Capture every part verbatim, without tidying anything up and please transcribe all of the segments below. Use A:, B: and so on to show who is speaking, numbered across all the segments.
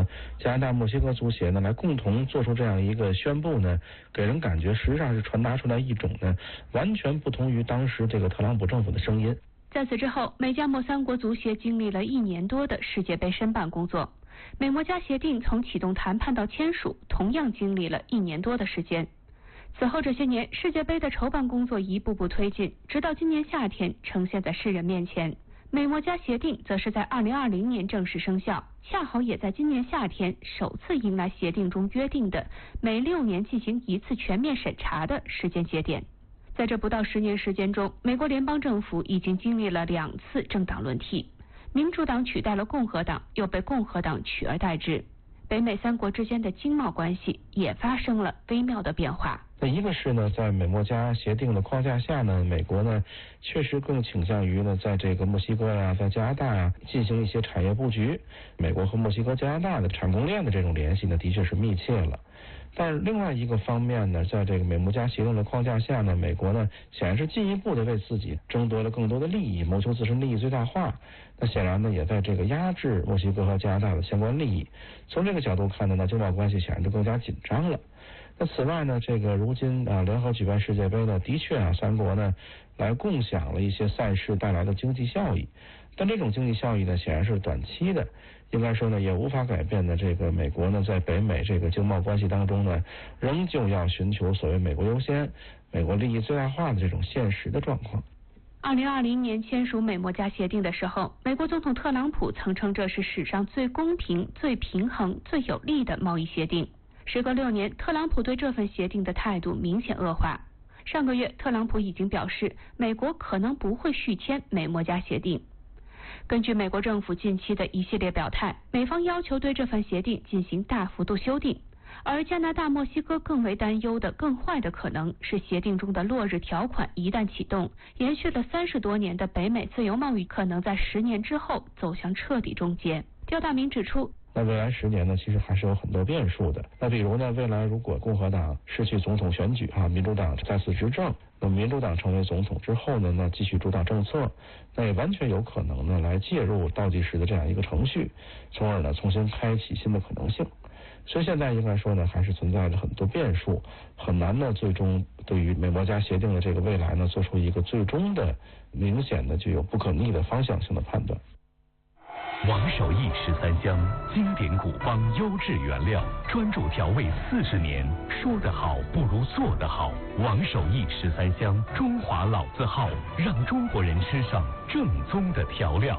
A: 和加拿大、墨西哥足协呢来共同做出这样一个宣布呢，给人感觉实际上是传达出来一种呢完全不同于当时这个特朗普政府的声音。
B: 在此之后，美加墨三国足协经历了一年多的世界杯申办工作。美墨加协定从启动谈判到签署，同样经历了一年多的时间。此后这些年，世界杯的筹办工作一步步推进，直到今年夏天呈现在世人面前。美墨加协定则是在二零二零年正式生效，恰好也在今年夏天首次迎来协定中约定的每六年进行一次全面审查的时间节点。在这不到十年时间中，美国联邦政府已经经历了两次政党轮替，民主党取代了共和党，又被共和党取而代之。北美三国之间的经贸关系也发生了微妙的变化。
A: 那一个是呢，在美墨加协定的框架下呢，美国呢确实更倾向于呢，在这个墨西哥呀、在加拿大呀进行一些产业布局。美国和墨西哥、加拿大的产供链的这种联系呢，的确是密切了。但是另外一个方面呢，在这个美墨加协定的框架下呢，美国呢显然是进一步的为自己争夺了更多的利益，谋求自身利益最大化。那显然呢，也在这个压制墨西哥和加拿大的相关利益。从这个角度看呢，那经贸关系显然就更加紧张了。那此外呢，这个如今啊联合举办世界杯呢，的确啊三国呢来共享了一些赛事带来的经济效益，但这种经济效益呢显然是短期的，应该说呢也无法改变呢这个美国呢在北美这个经贸关系当中呢，仍旧要寻求所谓美国优先、美国利益最大化的这种现实的状况。
B: 二零二零年签署美墨加协定的时候，美国总统特朗普曾称这是史上最公平、最平衡、最有利的贸易协定。时隔六年，特朗普对这份协定的态度明显恶化。上个月，特朗普已经表示，美国可能不会续签美墨加协定。根据美国政府近期的一系列表态，美方要求对这份协定进行大幅度修订。而加拿大、墨西哥更为担忧的、更坏的可能是协定中的落日条款一旦启动，延续了三十多年的北美自由贸易可能在十年之后走向彻底终结。刁大明指出，
A: 那未来十年呢，其实还是有很多变数的。那比如呢，未来如果共和党失去总统选举啊，民主党再次执政，那么民主党成为总统之后呢，那继续主导政策，那也完全有可能呢来介入倒计时的这样一个程序，从而呢重新开启新的可能性。所以现在应该说呢，还是存在着很多变数，很难呢最终对于美墨加协定的这个未来呢做出一个最终的明显的具有不可逆的方向性的判断。
C: 王守义十三香，经典古方优质原料，专注调味四十年，说得好不如做得好。王守义十三香，中华老字号，让中国人吃上正宗的调料。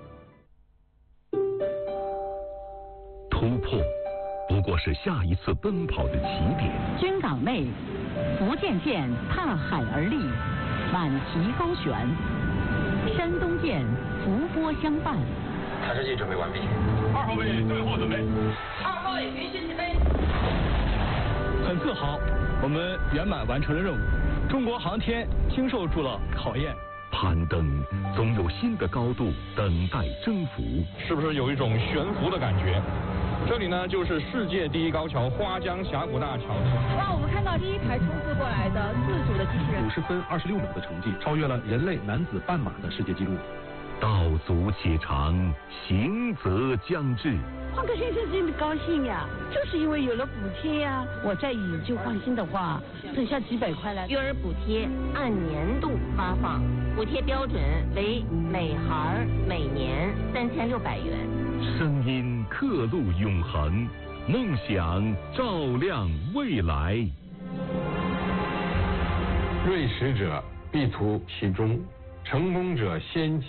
D: 突破不过是下一次奔跑的起点。
E: 军港内，福建舰踏海而立，满旗高悬；山东舰伏波相伴。
F: 探视器准备完毕。
G: 二号位最后准备。
H: 二号位允许起飞。
I: 很自豪，我们圆满完成了任务。中国航天经受住了考验。
D: 攀登总有新的高度等待征服。
G: 是不是有一种悬浮的感觉？这里呢，就是世界第一高桥花江峡谷大桥。
J: 哇，我们看到第一台冲刺过来的自主的机器人，
K: 五十分二十六秒的成绩，超越了人类男子半马的世界纪录。
D: 道阻且长，行则将至。
L: 换个先生真的高兴呀，就是因为有了补贴呀。我再以就放心的话，省下几百块来。
M: 育儿补贴按年度发放，补贴标准为每孩每年三千六百元。
D: 声音刻录永恒，梦想照亮未来。
N: 锐识者必图其中，成功者先